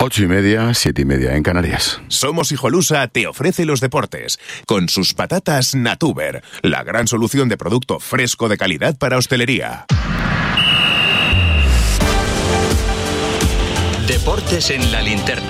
8:30, 7:30 en Canarias. Somos Hijolusa te ofrece los deportes con sus patatas Natuber, la gran solución de producto fresco de calidad para hostelería. Deportes en la linterna.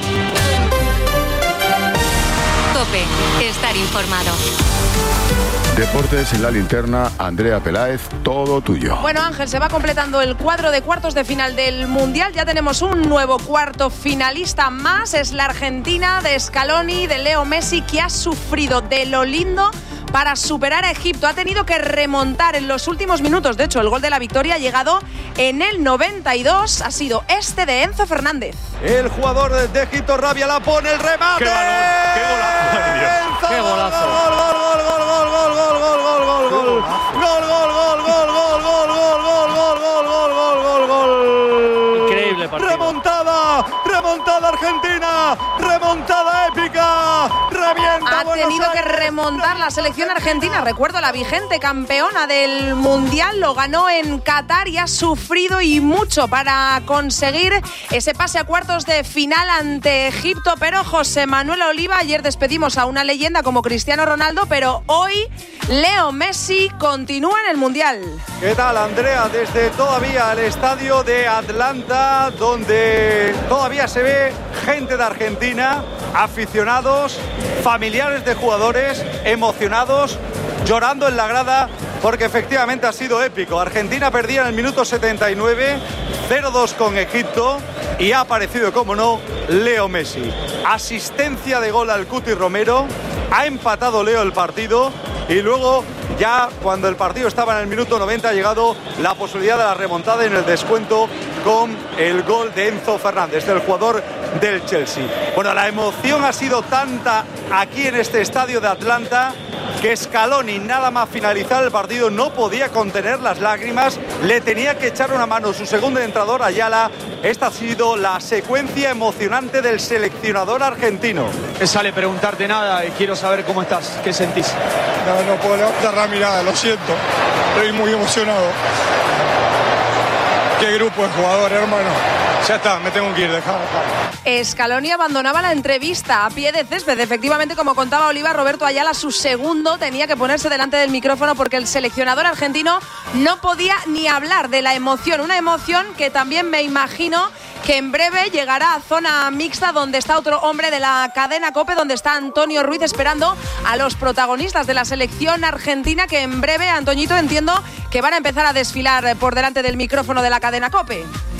COPE, estar informado. Deportes en la linterna, Andrea Peláez, todo tuyo. Bueno, Ángel, se va completando el cuadro de cuartos de final del Mundial. Ya tenemos un nuevo cuarto finalista más. Es la Argentina de Scaloni, de Leo Messi, que ha sufrido de lo lindo para superar a Egipto. Ha tenido que remontar en los últimos minutos. De hecho, el gol de la victoria ha llegado en el 92. Ha sido este de Enzo Fernández. El jugador de Egipto, Rabia, la pone, el remate. ¡Qué balón! ¡Qué golazo! Enzo, ¡Qué golazo! Increíble partido. Remontada Argentina, remontada épica, revienta. Ha tenido que remontar la selección argentina. Recuerdo, la vigente campeona del Mundial lo ganó en Qatar y ha sufrido y mucho para conseguir ese pase a cuartos de final ante Egipto. Pero José Manuel Oliva, ayer despedimos a una leyenda como Cristiano Ronaldo, pero hoy Leo Messi continúa en el Mundial. ¿Qué tal, Andrea? Desde todavía el estadio de Atlanta, donde todavía se ve gente de Argentina, aficionados, familiares de jugadores, emocionados, llorando en la grada, porque efectivamente ha sido épico. Argentina perdía en el minuto 79, 0-2 con Egipto, y ha aparecido, como no, Leo Messi. Asistencia de gol al Cuti Romero, ha empatado Leo el partido, y luego, ya cuando el partido estaba en el minuto 90, ha llegado la posibilidad de la remontada en el descuento con el gol de Enzo Fernández, del jugador del Chelsea. Bueno, la emoción ha sido tanta aquí en este estadio de Atlanta que Scaloni, nada más finalizar el partido, no podía contener las lágrimas, le tenía que echar una mano su segundo entrenador, Ayala. Esta ha sido la secuencia emocionante del seleccionador argentino. Me sale preguntarte nada y quiero saber cómo estás, qué sentís. No puedo levantar la mirada, lo siento, estoy muy emocionado. Qué grupo de jugadores, hermano. Ya está, me tengo que ir, dejar. Scaloni abandonaba la entrevista a pie de césped. Efectivamente, como contaba Oliva, Roberto Ayala, su segundo, tenía que ponerse delante del micrófono porque el seleccionador argentino no podía ni hablar de la emoción. Una emoción que también me imagino que en breve llegará a zona mixta, donde está otro hombre de la cadena COPE, donde está Antonio Ruiz esperando a los protagonistas de la selección argentina, que en breve, Antoñito, entiendo que van a empezar a desfilar por delante del micrófono de la cadena COPE.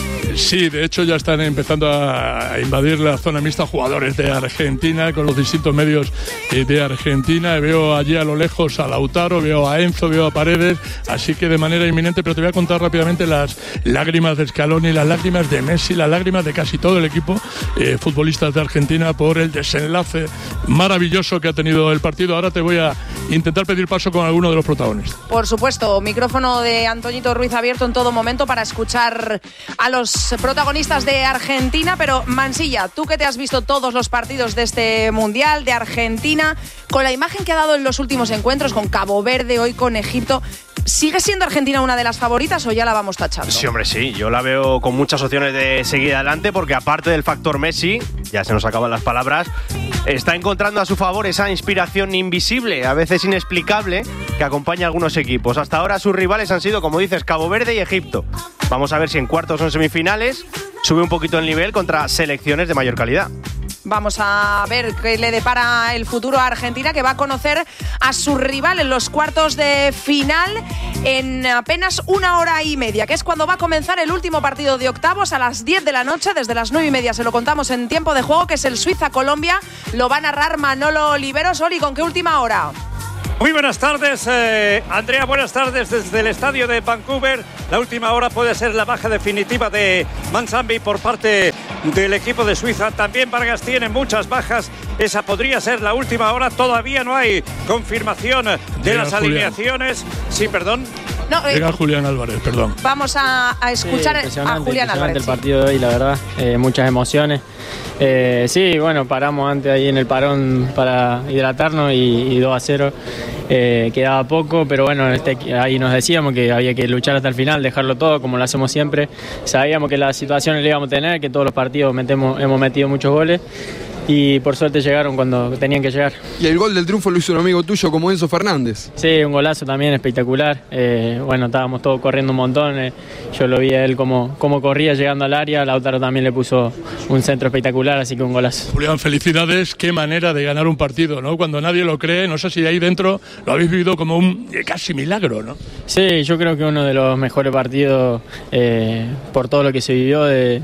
Sí, de hecho ya están empezando a invadir la zona mixta jugadores de Argentina con los distintos medios de Argentina. Veo allí a lo lejos a Lautaro, veo a Enzo, veo a Paredes, así que de manera inminente. Pero te voy a contar rápidamente las lágrimas de Scaloni, las lágrimas de Messi, las lágrimas de casi todo el equipo futbolistas de Argentina por el desenlace maravilloso que ha tenido el partido. Ahora te voy a intentar pedir paso con alguno de los protagonistas. Por supuesto, micrófono de Antoñito Ruiz abierto en todo momento para escuchar a los protagonistas de Argentina. Pero Mansilla, tú que te has visto todos los partidos de este Mundial de Argentina, con la imagen que ha dado en los últimos encuentros, con Cabo Verde, hoy con Egipto, ¿sigue siendo Argentina una de las favoritas o ya la vamos tachando? Sí, hombre, sí. Yo la veo con muchas opciones de seguir adelante, porque aparte del factor Messi, ya se nos acaban las palabras, está encontrando a su favor esa inspiración invisible, a veces inexplicable, que acompaña a algunos equipos. Hasta ahora sus rivales han sido, como dices, Cabo Verde y Egipto. Vamos a ver si en cuartos o en semifinales sube un poquito el nivel contra selecciones de mayor calidad. Vamos a ver qué le depara el futuro a Argentina, que va a conocer a su rival en los cuartos de final en apenas 1 hora y media, que es cuando va a comenzar el último partido de octavos a las 10 de la noche. Desde las 9:30 se lo contamos en tiempo de juego, que es el Suiza-Colombia. Lo va a narrar Manolo Oliveros. Oli, ¿con qué última hora? Muy buenas tardes, Andrea, buenas tardes desde el estadio de Vancouver. La última hora puede ser la baja definitiva de Manzambi por parte del equipo de Suiza. También Vargas tiene muchas bajas. Esa podría ser la última hora. Todavía no hay confirmación de las alineaciones. Sí, perdón. Llega Julián Álvarez, perdón. Vamos a escuchar a Julián Álvarez. El partido de hoy, la verdad, muchas emociones. Sí, bueno, paramos antes ahí en el parón para hidratarnos y 2-0. Quedaba poco, pero bueno, ahí nos decíamos que había que luchar hasta el final, dejarlo todo como lo hacemos siempre. Sabíamos que la situación la íbamos a tener, que todos los partidos hemos metido muchos goles. Y por suerte llegaron cuando tenían que llegar. Y el gol del triunfo lo hizo un amigo tuyo como Enzo Fernández. Sí, un golazo también espectacular. Bueno, estábamos todos corriendo un montón. Yo lo vi a él cómo corría llegando al área. Lautaro también le puso un centro espectacular, así que un golazo. Julián, felicidades. Qué manera de ganar un partido, ¿no? Cuando nadie lo cree, no sé si ahí dentro lo habéis vivido como un casi milagro, ¿no? Sí, yo creo que uno de los mejores partidos por todo lo que se vivió de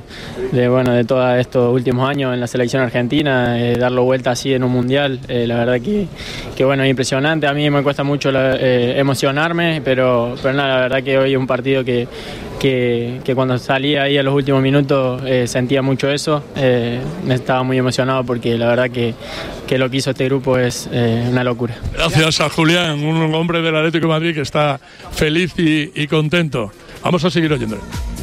todos estos últimos años en la selección argentina. Darlo vuelta así en un mundial, la verdad que bueno, es impresionante. A mí me cuesta mucho emocionarme, pero nada, la verdad que hoy es un partido que cuando salí ahí a los últimos minutos sentía mucho eso. Estaba muy emocionado porque la verdad que lo que hizo este grupo es una locura. Gracias a Julián, un hombre del Atlético de Madrid que está feliz y contento. Vamos a seguir oyéndole.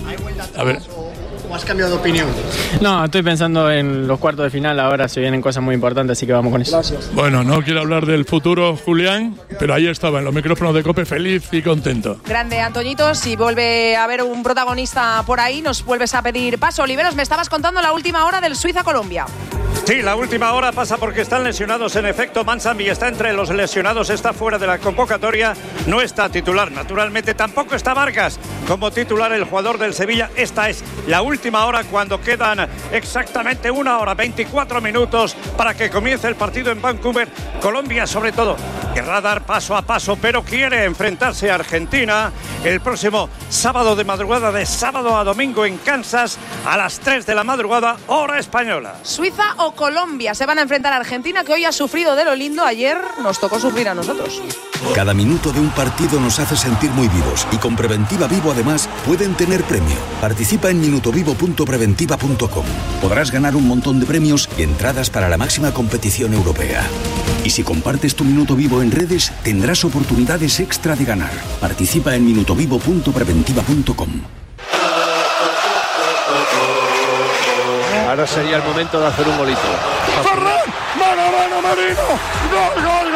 A ver. ¿Cómo has cambiado de opinión? No, estoy pensando en los cuartos de final, ahora se vienen cosas muy importantes, así que vamos con eso. Gracias. Bueno, no quiero hablar del futuro, Julián, pero ahí estaba en los micrófonos de COPE, feliz y contento. Grande, Antoñito, si vuelve a haber un protagonista por ahí, nos vuelves a pedir paso. Oliveros, me estabas contando la última hora del Suiza-Colombia. Sí, la última hora pasa porque están lesionados. En efecto, Mansambi está entre los lesionados, está fuera de la convocatoria, no está titular. Naturalmente tampoco está Vargas como titular, el jugador del Sevilla. Esta es la última hora cuando quedan exactamente 1 hora 24 minutos para que comience el partido en Vancouver. Colombia, sobre todo, querrá dar paso a paso, pero quiere enfrentarse a Argentina el próximo sábado de madrugada, de sábado a domingo en Kansas, a las 3 de la madrugada, hora española. Suiza o Colombia se van a enfrentar a Argentina, que hoy ha sufrido de lo lindo. Ayer nos tocó sufrir a nosotros. Cada minuto de un partido nos hace sentir muy vivos y con Preventiva Vivo además pueden tener premio. Participa en minutovivo.preventiva.com. Podrás ganar un montón de premios y entradas para la máxima competición europea. Y si compartes tu minuto vivo en redes, tendrás oportunidades extra de ganar. Participa en minutovivo.preventiva.com. Ahora sería el momento de hacer un golito. ¡Ferran! ¡Mano, Merino! ¡Gol, gol, gol,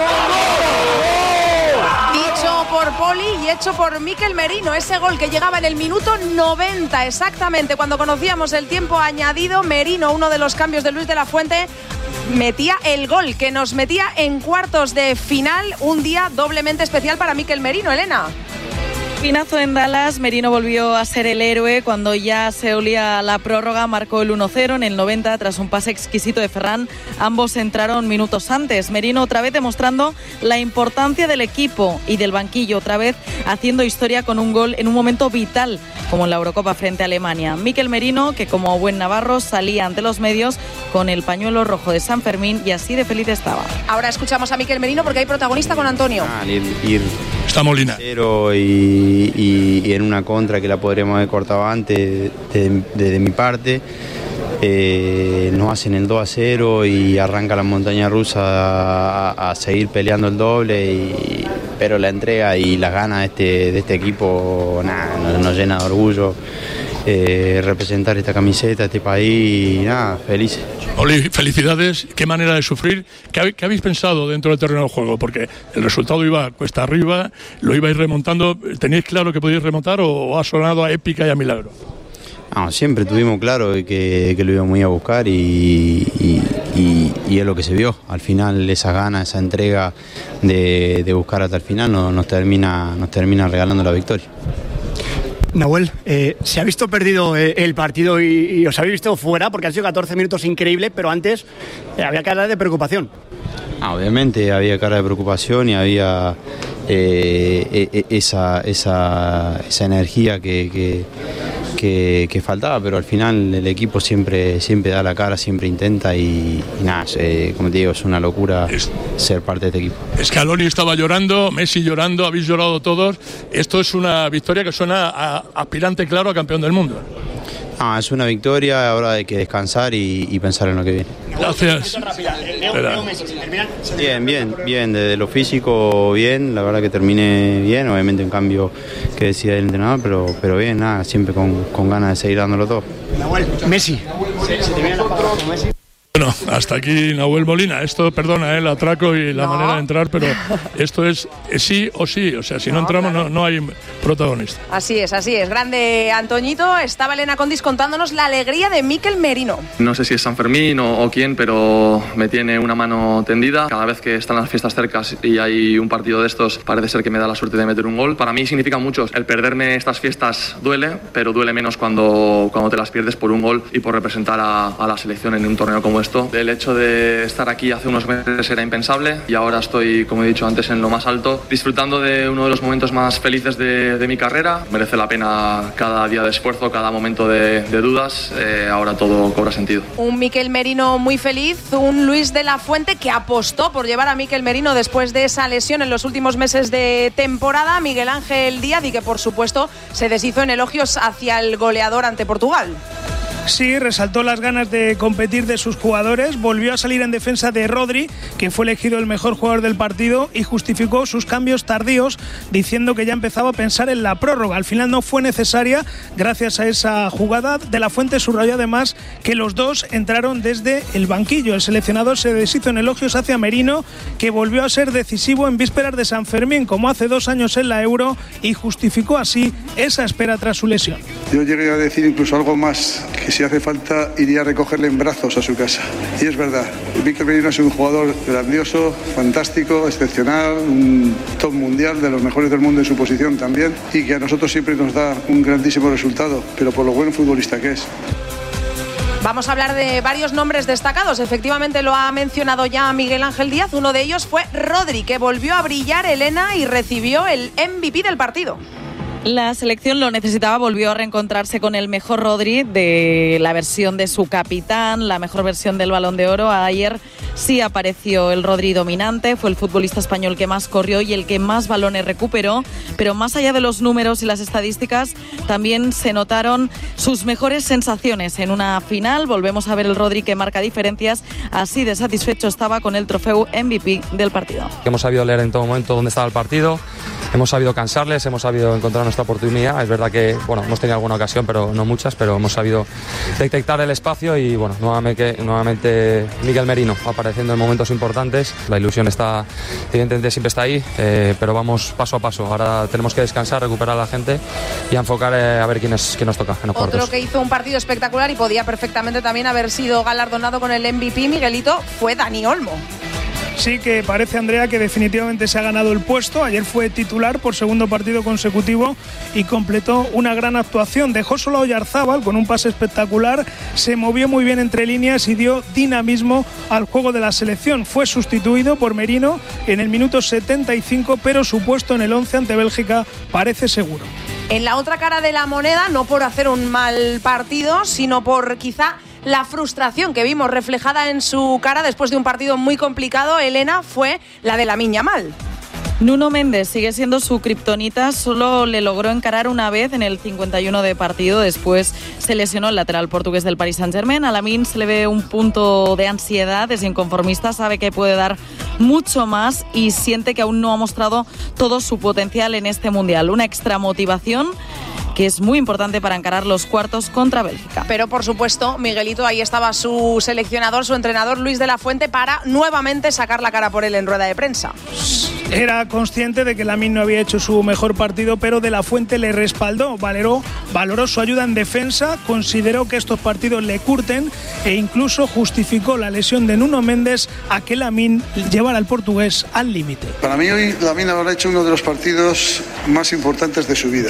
gol! Dicho por Poli y hecho por Mikel Merino. Ese gol que llegaba en el minuto 90, exactamente cuando conocíamos el tiempo añadido. Merino, uno de los cambios de Luis de la Fuente, metía el gol que nos metía en cuartos de final. Un día doblemente especial para Mikel Merino, Elena. Pinazo en Dallas, Merino volvió a ser el héroe cuando ya se olía la prórroga, marcó el 1-0 en el 90 tras un pase exquisito de Ferran. Ambos entraron minutos antes. Merino otra vez demostrando la importancia del equipo y del banquillo, otra vez haciendo historia con un gol en un momento vital como en la Eurocopa frente a Alemania. Mikel Merino, que como buen navarro salía ante los medios con el pañuelo rojo de San Fermín y así de feliz estaba. Ahora escuchamos a Mikel Merino porque hay protagonista con Antonio. Está Molina. Y en una contra que la podríamos haber cortado antes de mi parte, nos hacen el 2-0 y arranca la montaña rusa a seguir peleando el doble, pero la entrega y las ganas de este equipo nos llena de orgullo. Representar esta camiseta, este país, felices. Oli, felicidades. Qué manera de sufrir. ¿Qué habéis pensado dentro del terreno del juego? Porque el resultado iba cuesta arriba, lo ibais remontando. ¿Teníais claro que podíais remontar o ha sonado a épica y a milagro? No, siempre tuvimos claro que lo íbamos a ir a buscar y es lo que se vio. Al final esa gana, esa entrega de buscar hasta el final nos termina regalando la victoria. Nahuel, se ha visto perdido el partido y os habéis visto fuera porque han sido 14 minutos increíbles, pero antes había cara de preocupación. Obviamente había cara de preocupación y había esa energía que faltaba, pero al final el equipo siempre da la cara, siempre intenta y como te digo, es una locura ser parte de este equipo. Scaloni estaba llorando, Messi llorando, habéis llorado todos. Esto es una victoria que suena a aspirante claro a campeón del mundo. Es una victoria, ahora hay que descansar y pensar en lo que viene. Gracias. Bien, desde lo físico bien, la verdad que terminé bien, obviamente un cambio que decía el entrenador, pero bien, siempre con ganas de seguir dándolo todo. Messi. Bueno, hasta aquí Nahuel Molina. Esto, perdona el atraco y la manera de entrar, pero esto es sí o sí. O sea, si no entramos no hay protagonista. Así es. Grande Antoñito. Estaba Elena Condis contándonos la alegría de Mikel Merino. No sé si es San Fermín o quién, pero me tiene una mano tendida. Cada vez que están las fiestas cercas y hay un partido de estos, parece ser que me da la suerte de meter un gol. Para mí significa mucho. El perderme estas fiestas duele, pero duele menos cuando te las pierdes por un gol y por representar a la selección en un torneo como esto. El hecho de estar aquí hace unos meses era impensable y ahora estoy, como he dicho antes, en lo más alto, disfrutando de uno de los momentos más felices de mi carrera. Merece la pena cada día de esfuerzo, cada momento de dudas. Ahora todo cobra sentido. Un Mikel Merino muy feliz, un Luis de la Fuente que apostó por llevar a Mikel Merino después de esa lesión en los últimos meses de temporada, Miguel Ángel Díaz, y que por supuesto se deshizo en elogios hacia el goleador ante Portugal. Sí, resaltó las ganas de competir de sus jugadores, volvió a salir en defensa de Rodri, que fue elegido el mejor jugador del partido, y justificó sus cambios tardíos diciendo que ya empezaba a pensar en la prórroga. Al final no fue necesaria gracias a esa jugada. De la Fuente subrayó además que los dos entraron desde el banquillo. El seleccionador se deshizo en elogios hacia Merino, que volvió a ser decisivo en vísperas de San Fermín, como hace 2 años en la Euro, y justificó así esa espera tras su lesión. Yo llegué a decir incluso algo más, que si hace falta iría a recogerle en brazos a su casa. Y es verdad, Mikel Merino es un jugador grandioso, fantástico, excepcional, un top mundial, de los mejores del mundo en su posición también, y que a nosotros siempre nos da un grandísimo resultado, pero por lo buen futbolista que es. Vamos a hablar de varios nombres destacados. Efectivamente lo ha mencionado ya Miguel Ángel Díaz. Uno de ellos fue Rodri, que volvió a brillar, Elena, y recibió el MVP del partido. La selección lo necesitaba, volvió a reencontrarse con el mejor Rodri de la versión de su capitán, la mejor versión del Balón de Oro. Ayer sí apareció el Rodri dominante, fue el futbolista español que más corrió y el que más balones recuperó, pero más allá de los números y las estadísticas, también se notaron sus mejores sensaciones en una final. Volvemos a ver el Rodri que marca diferencias, así de satisfecho estaba con el trofeo MVP del partido. Hemos sabido leer en todo momento dónde estaba el partido, hemos sabido cansarles, hemos sabido encontrar nuestra oportunidad. Es verdad que hemos tenido alguna ocasión, pero no muchas, pero hemos sabido detectar el espacio y nuevamente Mikel Merino apareciendo en momentos importantes. La ilusión está, evidentemente siempre está ahí, pero vamos paso a paso. Ahora tenemos que descansar, recuperar a la gente y enfocar a ver quién nos toca en los cuartos. Otro que hizo un partido espectacular y podía perfectamente también haber sido galardonado con el MVP, Miguelito, fue Dani Olmo. Sí, que parece, Andrea, que definitivamente se ha ganado el puesto. Ayer fue titular por segundo partido consecutivo y completó una gran actuación. Dejó solo a Oyarzábal con un pase espectacular, se movió muy bien entre líneas y dio dinamismo al juego de la selección. Fue sustituido por Merino en el minuto 75, pero su puesto en el 11 ante Bélgica parece seguro. En la otra cara de la moneda, no por hacer un mal partido, sino por quizá la frustración que vimos reflejada en su cara después de un partido muy complicado, Elena, fue la de Lamine Yamal. Nuno Méndez sigue siendo su kriptonita, solo le logró encarar una vez en el 51 de partido, después se lesionó el lateral portugués del Paris Saint-Germain. A Lamine se le ve un punto de ansiedad, es inconformista, sabe que puede dar mucho más y siente que aún no ha mostrado todo su potencial en este Mundial. Una extra motivación que es muy importante para encarar los cuartos contra Bélgica. Pero por supuesto, Miguelito, ahí estaba su seleccionador, su entrenador Luis de la Fuente, para nuevamente sacar la cara por él en rueda de prensa. Era consciente de que Lamine no había hecho su mejor partido, pero de la Fuente le respaldó, valoró su ayuda en defensa, consideró que estos partidos le curten e incluso justificó la lesión de Nuno Méndez a que Lamine llevara al portugués al límite. Para mí hoy Lamine habrá hecho uno de los partidos más importantes de su vida.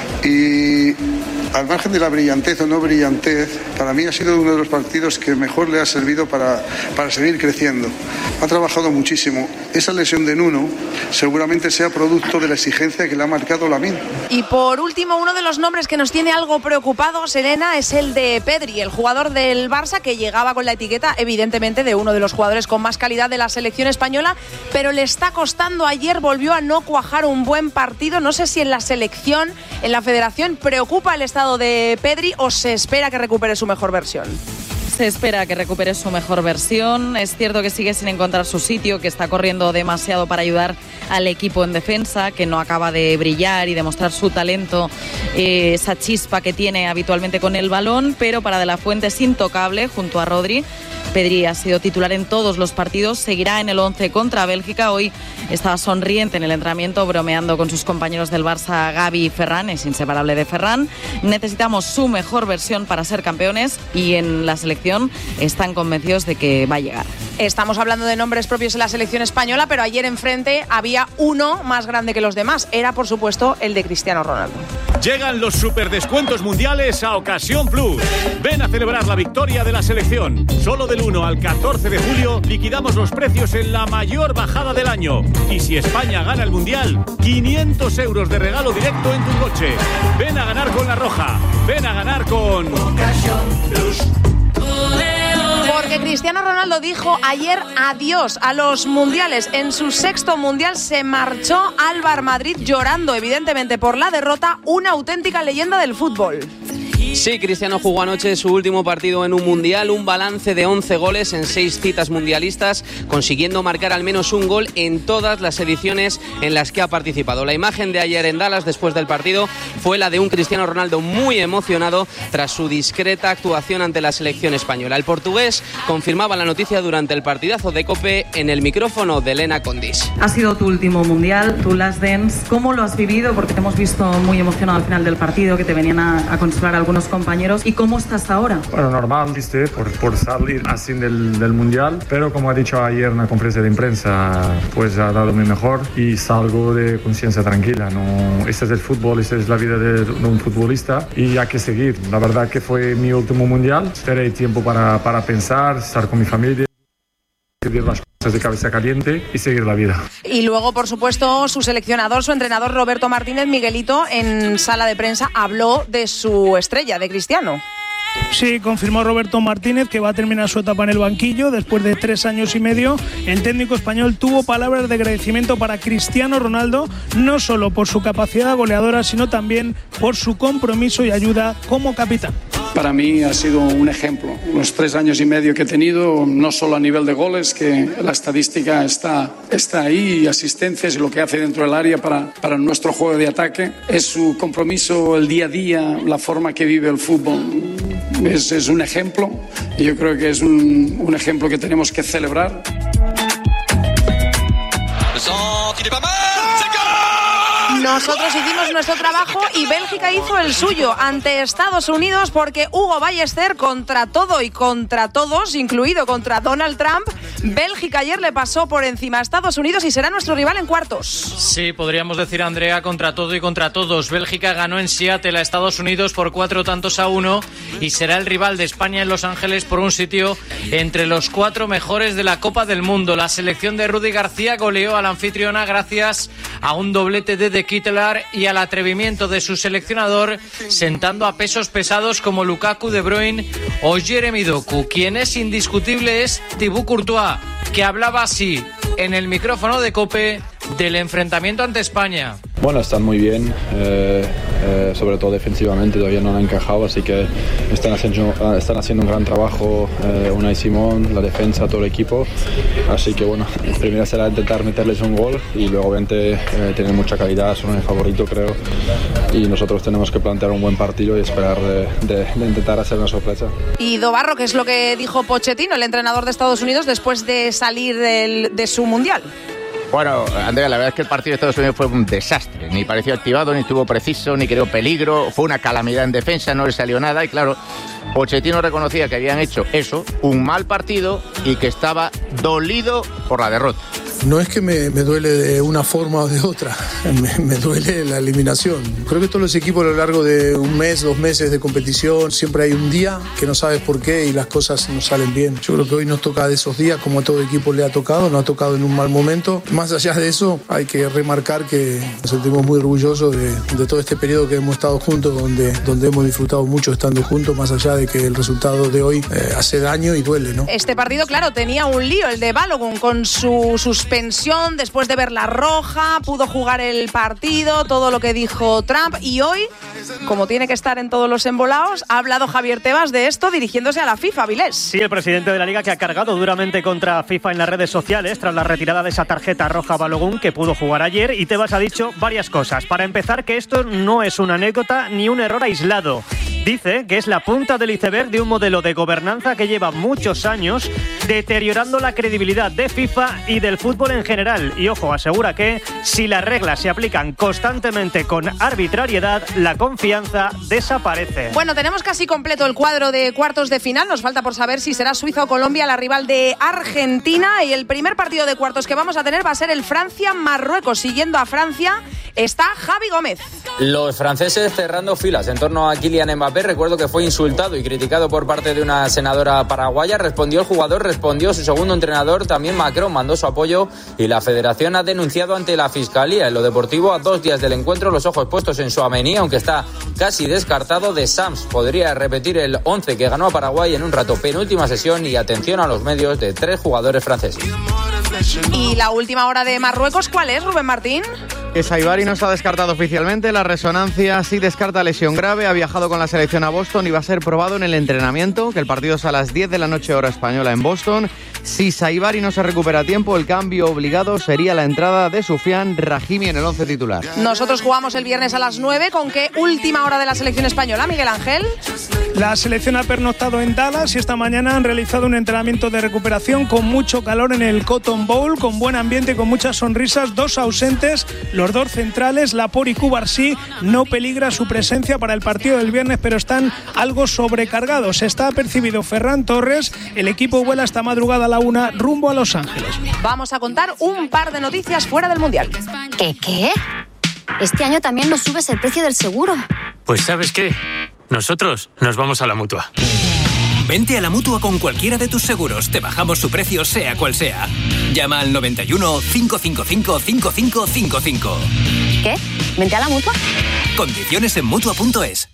Y al margen de la brillantez o no brillantez, para mí ha sido uno de los partidos que mejor le ha servido para seguir creciendo. Ha trabajado muchísimo. Esa lesión de Nuno seguramente sea producto de la exigencia que le ha marcado Lamine. Y por último, uno de los nombres que nos tiene algo preocupados, Elena, es el de Pedri, el jugador del Barça, que llegaba con la etiqueta, evidentemente, de uno de los jugadores con más calidad de la selección española, pero le está costando. Ayer volvió a no cuajar un buen partido. No sé si en la selección, en la federación, preocupa el estado estado de Pedri o se espera que recupere su mejor versión? Se espera que recupere su mejor versión. Es cierto que sigue sin encontrar su sitio, que está corriendo demasiado para ayudar al equipo en defensa, que no acaba de brillar y demostrar su talento, esa chispa que tiene habitualmente con el balón, pero para De la Fuente es intocable junto a Rodri. Pedri ha sido titular en todos los partidos, seguirá en el 11 contra Bélgica. Hoy estaba sonriente en el entrenamiento, bromeando con sus compañeros del Barça, Gavi y Ferran, es inseparable de Ferran. Necesitamos su mejor versión para ser campeones y en la selección están convencidos de que va a llegar. Estamos hablando de nombres propios en la selección española, pero ayer enfrente había uno más grande que los demás. Era, por supuesto, el de Cristiano Ronaldo. Llegan los superdescuentos mundiales a Ocasión Plus. Ven a celebrar la victoria de la selección. Solo del 1 al 14 de julio liquidamos los precios en la mayor bajada del año. Y si España gana el Mundial, 500 euros de regalo directo en tu coche. Ven a ganar con La Roja. Ven a ganar con Ocasión Plus. Porque Cristiano Ronaldo dijo ayer adiós a los mundiales. En su 6º mundial se marchó al Bar Madrid llorando, evidentemente por la derrota, una auténtica leyenda del fútbol. Sí, Cristiano jugó anoche su último partido en un mundial, un balance de 11 goles en 6 citas mundialistas, consiguiendo marcar al menos un gol en todas las ediciones en las que ha participado. La imagen de ayer en Dallas después del partido fue la de un Cristiano Ronaldo muy emocionado tras su discreta actuación ante la selección española. El portugués confirmaba la noticia durante el partidazo de COPE en el micrófono de Elena Condis. Ha sido tu último mundial, tu last dance. ¿Cómo lo has vivido? Porque te hemos visto muy emocionado al final del partido, que te venían a consolar algunos compañeros. ¿Y cómo estás ahora? Bueno, normal, triste por salir así del Mundial, pero como ha dicho ayer en la conferencia de prensa, pues ha dado mi mejor y salgo de conciencia tranquila. No, este es el fútbol, esta es la vida de un futbolista y hay que seguir. La verdad que fue mi último Mundial, esperé tiempo para pensar, estar con mi familia, vivir las cosas de cabeza caliente y seguir la vida. Y luego, por supuesto, su seleccionador, su entrenador Roberto Martínez, Miguelito, en sala de prensa habló de su estrella, de Cristiano. Sí, confirmó Roberto Martínez que va a terminar su etapa en el banquillo después de 3 años y medio. El técnico español tuvo palabras de agradecimiento para Cristiano Ronaldo, no solo por su capacidad goleadora, sino también por su compromiso y ayuda como capitán. Para mí ha sido un ejemplo. Los 3 años y medio que he tenido, no solo a nivel de goles, que la estadística está ahí, asistencias y lo que hace dentro del área para nuestro juego de ataque. Es su compromiso, el día a día, la forma que vive el fútbol. Es un ejemplo y yo creo que es un ejemplo que tenemos que celebrar. Nosotros hicimos nuestro trabajo y Bélgica hizo el suyo ante Estados Unidos, porque Hugo Ballester, contra todo y contra todos, incluido contra Donald Trump, Bélgica ayer le pasó por encima a Estados Unidos y será nuestro rival en cuartos. Sí, podríamos decir, Andrea, contra todo y contra todos. Bélgica ganó en Seattle a Estados Unidos por 4-1 y será el rival de España en Los Ángeles por un sitio entre los 4 mejores de la Copa del Mundo. La selección de Rudy García goleó a la anfitriona gracias a un doblete de Kittelar y al atrevimiento de su seleccionador, sentando a pesos pesados como Lukaku, De Bruyne o Jeremy Doku. Quien es indiscutible es Thibaut Courtois, que hablaba así en el micrófono de COPE del enfrentamiento ante España. Bueno, están muy bien, sobre todo defensivamente todavía no han encajado, así que están haciendo un gran trabajo, Unai Simón, la defensa, todo el equipo, así que bueno, primero será intentar meterles un gol y luego obviamente tienen mucha calidad, son el favorito creo, y nosotros tenemos que plantear un buen partido y esperar de intentar hacer una sorpresa. Y Dobarro, ¿qué es lo que dijo Pochettino, el entrenador de Estados Unidos, después de salir de su mundial? Bueno, Andrea, la verdad es que el partido de Estados Unidos fue un desastre. Ni pareció activado, ni estuvo preciso, ni creó peligro. Fue una calamidad en defensa, no le salió nada. Y claro, Pochettino reconocía que habían hecho eso, un mal partido, y que estaba dolido por la derrota. No es que me duele de una forma o de otra, me duele la eliminación. Creo que todos los equipos a lo largo de un mes, 2 meses de competición, siempre hay un día que no sabes por qué y las cosas no salen bien. Yo creo que hoy nos toca de esos días, como a todo equipo le ha tocado, nos ha tocado en un mal momento. Más allá de eso, hay que remarcar que nos sentimos muy orgullosos de todo este periodo que hemos estado juntos, donde hemos disfrutado mucho estando juntos, más allá de que el resultado de hoy hace daño y duele, ¿no? Este partido, claro, tenía un lío, el de Balogun, con su suspensión suspensión después de ver la roja, pudo jugar el partido, todo lo que dijo Trump, y hoy, como tiene que estar en todos los embolados, ha hablado Javier Tebas de esto dirigiéndose a la FIFA, Vilés. Sí, el presidente de la Liga, que ha cargado duramente contra FIFA en las redes sociales tras la retirada de esa tarjeta roja a Balogun, que pudo jugar ayer, y Tebas ha dicho varias cosas. Para empezar, que esto no es una anécdota ni un error aislado. Dice que es la punta del iceberg de un modelo de gobernanza que lleva muchos años deteriorando la credibilidad de FIFA y del fútbol en general. Y ojo, asegura que si las reglas se aplican constantemente con arbitrariedad, la confianza desaparece. Bueno, tenemos casi completo el cuadro de cuartos de final. Nos falta por saber si será Suiza o Colombia la rival de Argentina. Y el primer partido de cuartos que vamos a tener va a ser el Francia-Marruecos. Siguiendo a Francia está Javi Gómez. Los franceses cerrando filas en torno a Kylian Mbappé. Recuerdo que fue insultado y criticado por parte de una senadora paraguaya. Respondió el jugador, respondió su segundo entrenador. También Macron mandó su apoyo y la federación ha denunciado ante la fiscalía. En lo deportivo, a 2 días del encuentro, los ojos puestos en Tchouaméni, aunque está casi descartado. De Sams podría repetir el 11 que ganó a Paraguay en un rato. Penúltima sesión y atención a los medios de 3 jugadores franceses. Y la última hora de Marruecos, ¿cuál es, Rubén Martín? Que Saibari no está descartado oficialmente, la resonancia sí descarta lesión grave, ha viajado con la selección a Boston y va a ser probado en el entrenamiento, que el partido es a las 10 de la noche hora española en Boston. Si Saibari no se recupera a tiempo, el cambio obligado sería la entrada de Soufiane Rahimi en el 11 titular. Nosotros jugamos el viernes a las 9, ¿con qué última hora de la selección española, Miguel Ángel? La selección ha pernoctado en Dallas y esta mañana han realizado un entrenamiento de recuperación con mucho calor en el Cotton Bowl, con buen ambiente, con muchas sonrisas, 2 ausentes, los 2 centrales, Laporte y Cubarsí. No peligra su presencia para el partido del viernes, pero están algo sobrecargados. Está apercibido Ferran Torres, el equipo vuela esta madrugada a la 1 rumbo a Los Ángeles. Vamos a contar un par de noticias fuera del Mundial. ¿Qué? Este año también nos subes el precio del seguro. Pues ¿sabes qué? Nosotros nos vamos a la Mutua. Vente a la Mutua con cualquiera de tus seguros. Te bajamos su precio sea cual sea. Llama al 91 555 5555. ¿Qué? ¿Vente a la Mutua? Condiciones en Mutua.es.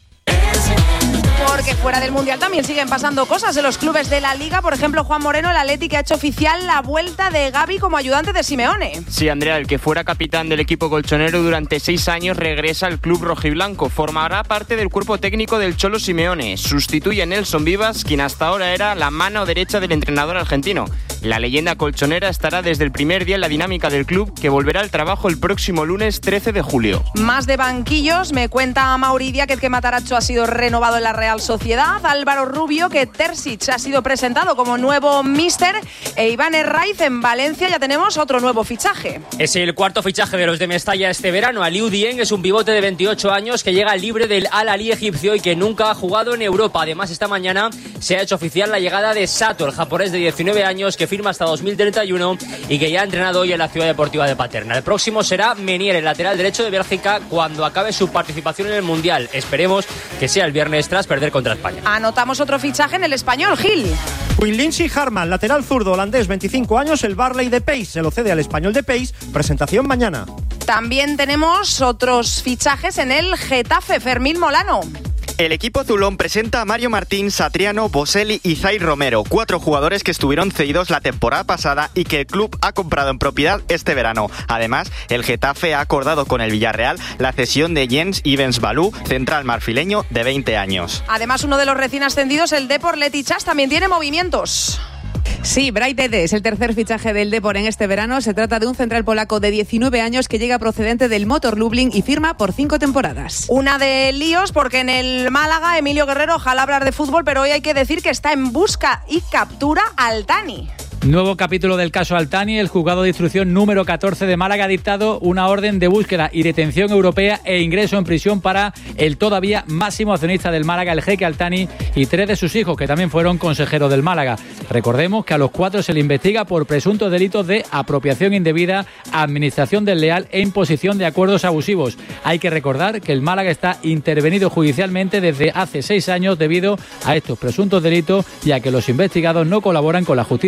Porque fuera del Mundial también siguen pasando cosas en los clubes de la Liga. Por ejemplo, Juan Moreno, el Atleti, que ha hecho oficial la vuelta de Gavi como ayudante de Simeone. Sí, Andrea, el que fuera capitán del equipo colchonero durante 6 años regresa al club rojiblanco. Formará parte del cuerpo técnico del Cholo Simeone. Sustituye a Nelson Vivas, quien hasta ahora era la mano derecha del entrenador argentino. La leyenda colchonera estará desde el primer día en la dinámica del club, que volverá al trabajo el próximo lunes 13 de julio. Más de banquillos, me cuenta Mauridia que Matarazzo ha sido renovado en la Real Sociedad, Álvaro Rubio que Terzic ha sido presentado como nuevo míster, e Iván Herraiz en Valencia ya tenemos otro nuevo fichaje. Es el cuarto fichaje de los de Mestalla este verano. Aliou Dieng es un pivote de 28 años que llega libre del Al-Ahly egipcio y que nunca ha jugado en Europa. Además, esta mañana se ha hecho oficial la llegada de Sato, el japonés de 19 años que firma hasta 2031 y que ya ha entrenado hoy en la Ciudad Deportiva de Paterna. El próximo será Menier, el lateral derecho de Bélgica, cuando acabe su participación en el Mundial. Esperemos que sea el viernes tras perder contra España. Anotamos otro fichaje en el Español, Gil. Quinlinshi Harman, lateral zurdo holandés, 25 años, el Barley de Pace, se lo cede al Español de Pace, presentación mañana. También tenemos otros fichajes en el Getafe, Fermín Molano. El equipo azulón presenta a Mario Martín, Satriano, Boselli y Zaire Romero, 4 jugadores que estuvieron cedidos la temporada pasada y que el club ha comprado en propiedad este verano. Además, el Getafe ha acordado con el Villarreal la cesión de Jens Ivens Balú, central marfileño de 20 años. Además, uno de los recién ascendidos, el Depor Letichas, también tiene movimientos. Sí, Bright Ede es el tercer fichaje del Depor en este verano. Se trata de un central polaco de 19 años que llega procedente del Motor Lublin y firma por 5 temporadas. Una de líos porque en el Málaga, Emilio Guerrero, ojalá hablar de fútbol, pero hoy hay que decir que está en busca y captura Altani. Nuevo capítulo del caso Altani. El juzgado de instrucción número 14 de Málaga ha dictado una orden de búsqueda y detención europea e ingreso en prisión para el todavía máximo accionista del Málaga, el jeque Altani, y 3 de sus hijos, que también fueron consejeros del Málaga. Recordemos que a los 4 se le investiga por presuntos delitos de apropiación indebida, administración desleal e imposición de acuerdos abusivos. Hay que recordar que el Málaga está intervenido judicialmente desde hace 6 años debido a estos presuntos delitos y a que los investigados no colaboran con la justicia española.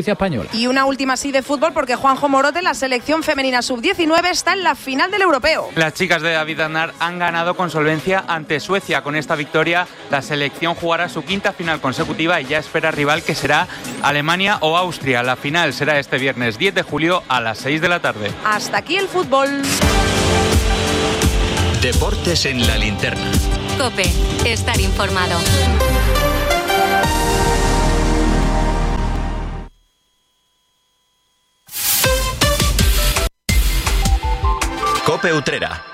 española. Y una última sí de fútbol, porque Juanjo Morote, la selección femenina sub-19, está en la final del europeo. Las chicas de David Aznar han ganado con solvencia ante Suecia. Con esta victoria, la selección jugará su quinta final consecutiva y ya espera rival, que será Alemania o Austria. La final será este viernes 10 de julio a las 6 de la tarde. Hasta aquí el fútbol. Deportes en la linterna. COPE. Estar informado. COPE Utrera.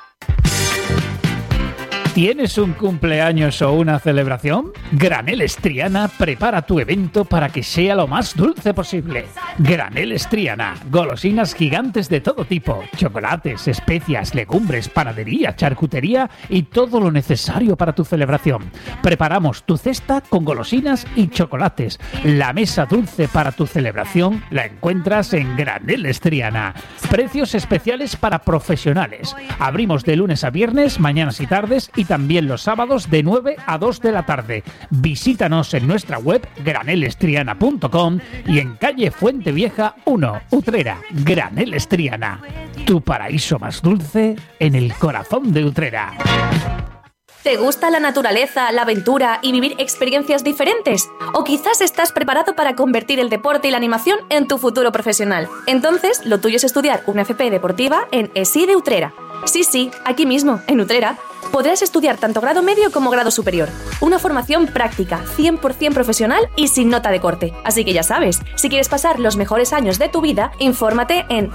¿Tienes un cumpleaños o una celebración? Graneles Triana prepara tu evento para que sea lo más dulce posible. Graneles Triana, golosinas gigantes de todo tipo, chocolates, especias, legumbres, panadería, charcutería y todo lo necesario para tu celebración. Preparamos tu cesta con golosinas y chocolates. La mesa dulce para tu celebración la encuentras en Graneles Triana. Precios especiales para profesionales. Abrimos de lunes a viernes, mañanas y tardes, y también los sábados de 9 a 2 de la tarde. Visítanos en nuestra web granelestriana.com y en calle Fuente Vieja 1, Utrera. Graneles Triana, tu paraíso más dulce en el corazón de Utrera. ¿Te gusta la naturaleza, la aventura y vivir experiencias diferentes? ¿O quizás estás preparado para convertir el deporte y la animación en tu futuro profesional? Entonces, lo tuyo es estudiar una FP deportiva en ESI de Utrera. Sí, aquí mismo, en Utrera. Podrás estudiar tanto grado medio como grado superior. Una formación práctica, 100% profesional y sin nota de corte. Así que ya sabes, si quieres pasar los mejores años de tu vida, infórmate en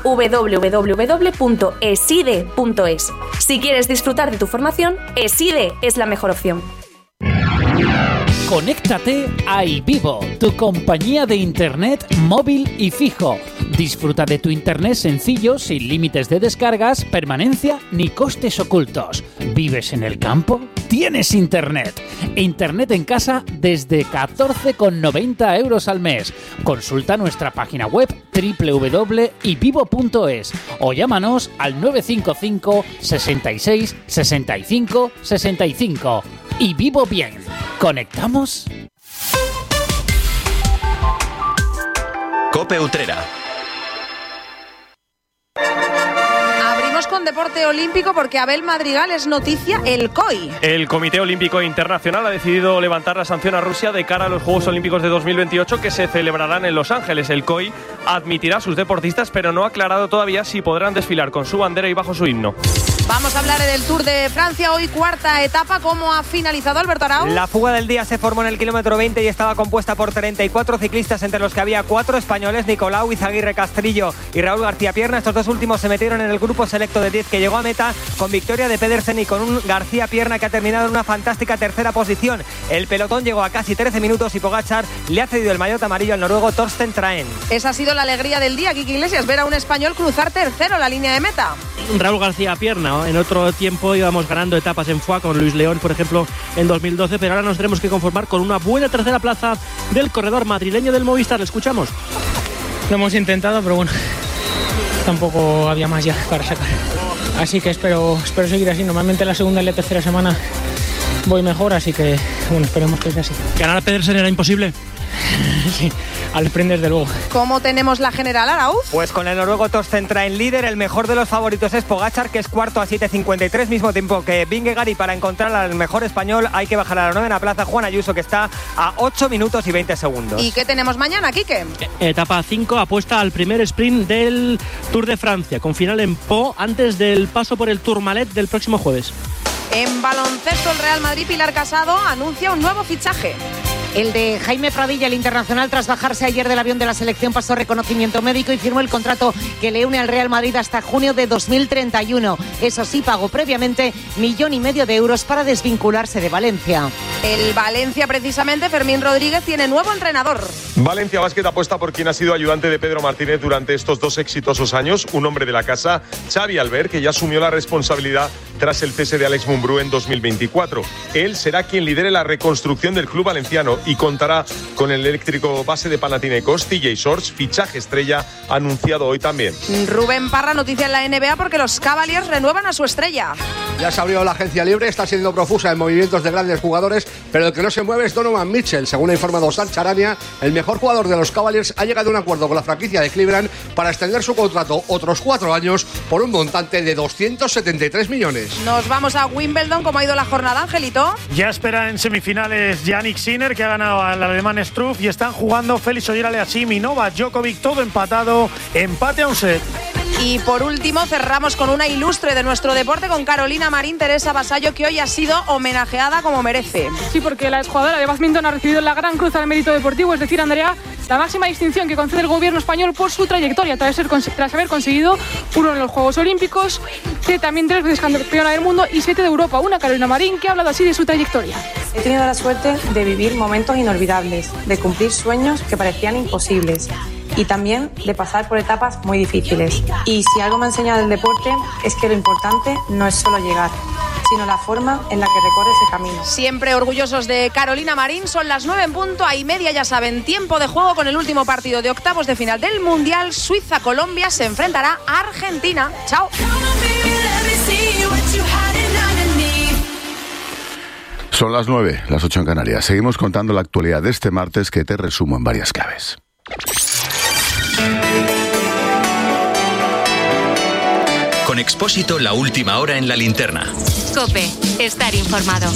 www.eside.es. Si quieres disfrutar de tu formación, Eside es la mejor opción. Conéctate a iVivo, tu compañía de internet móvil y fijo. Disfruta de tu internet sencillo, sin límites de descargas, permanencia ni costes ocultos. ¿Vives en el campo? ¡Tienes internet! Internet en casa desde 14,90 € al mes. Consulta nuestra página web www.ivivo.es o llámanos al 955 66 65 65. Y vivo bien. ¿Conectamos? COPE Utrera. Abrimos con deporte olímpico porque Abel Madrigal es noticia el COI. El Comité Olímpico Internacional ha decidido levantar la sanción a Rusia de cara a los Juegos Olímpicos de 2028 que se celebrarán en Los Ángeles. El COI admitirá a sus deportistas, pero no ha aclarado todavía si podrán desfilar con su bandera y bajo su himno. Vamos a hablar del Tour de Francia, hoy cuarta etapa. ¿Cómo ha finalizado, Alberto Arau? La fuga del día se formó en el kilómetro 20 y estaba compuesta por 34 ciclistas, entre los que había 4 españoles, Nicolau Izaguirre Castrillo y Raúl García Pierna. Estos dos últimos se metieron en el grupo selecto de 10 que llegó a meta con victoria de Pedersen y con un García Pierna que ha terminado en una fantástica tercera posición. El pelotón llegó a casi 13 minutos y Pogačar le ha cedido el maillot amarillo al noruego Torsten Traen. Esa ha sido la alegría del día, Kiki Iglesias, ver a un español cruzar tercero la línea de meta. Raúl García Pierna, en otro tiempo íbamos ganando etapas en Foix con Luis León, por ejemplo, en 2012, pero ahora nos tenemos que conformar con una buena tercera plaza del corredor madrileño del Movistar. ¿Le escuchamos? Lo hemos intentado, pero bueno, tampoco había más ya para sacar. Así que espero seguir así. Normalmente la segunda y la tercera semana voy mejor, así que bueno, esperemos que sea así. ¿Ganar a Pedersen era imposible? Sí, al sprint desde luego. ¿Cómo tenemos la general, Arau? Pues con el noruego Torsten Traen líder, el mejor de los favoritos es Pogačar, que es cuarto a 7.53, mismo tiempo que Vingegaard, y para encontrar al mejor español hay que bajar a la novena plaza Juan Ayuso, que está a 8 minutos y 20 segundos. ¿Y qué tenemos mañana, Quique? Etapa 5 apuesta al primer sprint del Tour de Francia, con final en Po antes del paso por el Tourmalet del próximo jueves. En baloncesto, el Real Madrid, Pilar Casado anuncia un nuevo fichaje. El de Jaime Pradilla, el internacional, tras bajarse ayer del avión de la selección, pasó reconocimiento médico y firmó el contrato que le une al Real Madrid hasta junio de 2031. Eso sí, pagó previamente 1,5 millones de euros para desvincularse de Valencia. El Valencia, precisamente, Fermín Rodríguez, tiene nuevo entrenador. Valencia Basket apuesta por quien ha sido ayudante de Pedro Martínez durante estos 2 exitosos años, un hombre de la casa, Xavi Albert, que ya asumió la responsabilidad tras el cese de Alex Mumbrú en 2024. Él será quien lidere la reconstrucción del club valenciano y contará con el eléctrico base de Panathinaikos, TJ Shorts, fichaje estrella anunciado hoy también. Rubén Parra, noticia en la NBA porque los Cavaliers renuevan a su estrella. Ya se abrió la agencia libre, está siendo profusa en movimientos de grandes jugadores, pero el que no se mueve es Donovan Mitchell. Según ha informado Sancha Arania, el mejor jugador de los Cavaliers ha llegado a un acuerdo con la franquicia de Cleveland para extender su contrato otros 4 años por un montante de 273 millones. Nos vamos a Wimbledon. ¿Cómo ha ido la jornada, Angelito? Ya espera en semifinales Jannik Sinner, que ha ganado al alemán Struff, y están jugando Félix Auger-Aliassime y Novak Djokovic, todo empatado, empate a un set. Y por último cerramos con una ilustre de nuestro deporte, con Carolina Marín, Teresa Vasallo, que hoy ha sido homenajeada como merece. Sí, porque la exjugadora de bádminton ha recibido la Gran Cruz al Mérito Deportivo, es decir, Andrea, la máxima distinción que concede el gobierno español por su trayectoria tras haber conseguido 1 en los Juegos Olímpicos, también 3 veces campeona del mundo y 7 de Europa. Una Carolina Marín que ha hablado así de su trayectoria. He tenido la suerte de vivir momentos inolvidables, de cumplir sueños que parecían imposibles y también de pasar por etapas muy difíciles. Y si algo me ha enseñado el deporte es que lo importante no es solo llegar, sino la forma en la que recorre ese camino. Siempre orgullosos de Carolina Marín. Son las 9 en punto, a y media, ya saben, tiempo de juego con el último partido de octavos de final del Mundial. Suiza-Colombia se enfrentará a Argentina. ¡Chao! Son las 9, las 8 en Canarias. Seguimos contando la actualidad de este martes, que te resumo en varias claves. Con Expósito, la última hora en la linterna. COPE, estar informado.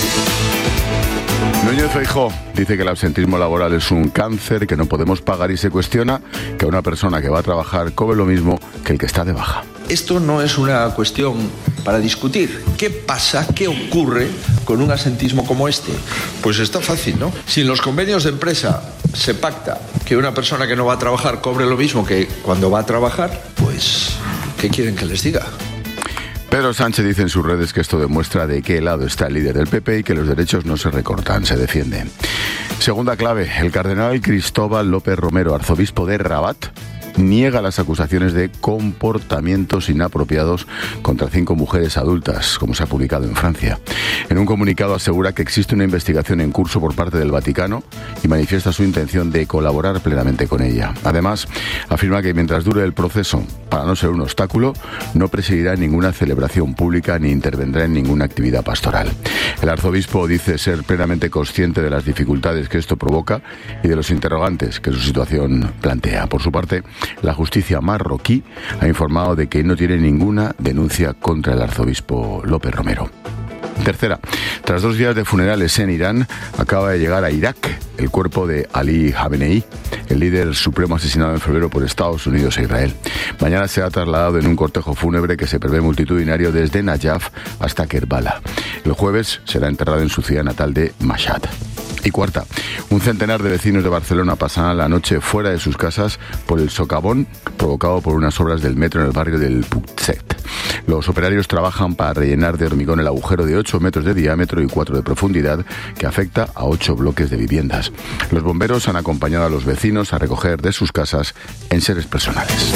Núñez Feijóo dice que el absentismo laboral es un cáncer que no podemos pagar y se cuestiona que una persona que va a trabajar cobre lo mismo que el que está de baja. Esto no es una cuestión para discutir. ¿Qué pasa? ¿Qué ocurre con un absentismo como este? Pues está fácil, ¿no? Si en los convenios de empresa se pacta que una persona que no va a trabajar cobre lo mismo que cuando va a trabajar, pues ¿qué quieren que les diga? Pedro Sánchez dice en sus redes que esto demuestra de qué lado está el líder del PP y que los derechos no se recortan, se defienden. Segunda clave, el cardenal Cristóbal López Romero, arzobispo de Rabat, niega las acusaciones de comportamientos inapropiados contra 5 mujeres adultas, como se ha publicado en Francia. En un comunicado asegura que existe una investigación en curso por parte del Vaticano y manifiesta su intención de colaborar plenamente con ella. Además, afirma que mientras dure el proceso, para no ser un obstáculo, no presidirá ninguna celebración pública ni intervendrá en ninguna actividad pastoral. El arzobispo dice ser plenamente consciente de las dificultades que esto provoca y de los interrogantes que su situación plantea. Por su parte, la justicia marroquí ha informado de que no tiene ninguna denuncia contra el arzobispo López Romero. Tercera, tras 2 días de funerales en Irán, acaba de llegar a Irak el cuerpo de Ali Khamenei, el líder supremo asesinado en febrero por Estados Unidos e Israel. Mañana será trasladado en un cortejo fúnebre que se prevé multitudinario desde Nayaf hasta Kerbala. El jueves será enterrado en su ciudad natal de Mashhad. Y cuarta, un centenar de vecinos de Barcelona pasarán la noche fuera de sus casas por el socavón provocado por unas obras del metro en el barrio del Putset. Los operarios trabajan para rellenar de hormigón el agujero de 8 metros de diámetro y 4 de profundidad que afecta a 8 bloques de viviendas. Los bomberos han acompañado a los vecinos a recoger de sus casas enseres personales.